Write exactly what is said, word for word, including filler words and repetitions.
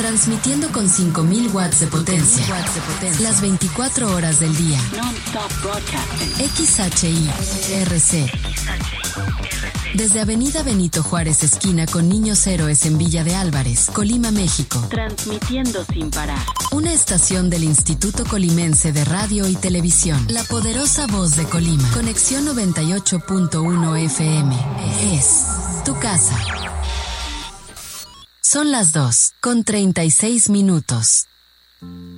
Transmitiendo con cinco mil watts de potencia. Las veinticuatro horas del día. X H I R C. Desde Avenida Benito Juárez, esquina con Niños Héroes en Villa de Álvarez, Colima, México. Transmitiendo sin parar. Una estación del Instituto Colimense de Radio y Televisión. La poderosa voz de Colima. Conexión noventa y ocho punto uno F M. Es tu casa. Son las dos, con treinta y seis minutos.